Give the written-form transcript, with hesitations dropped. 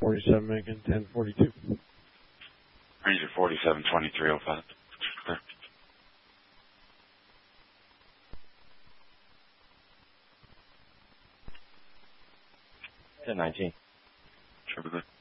47 making 1042. Ranger 47, 2305. Clear. 1019. Trevor, good.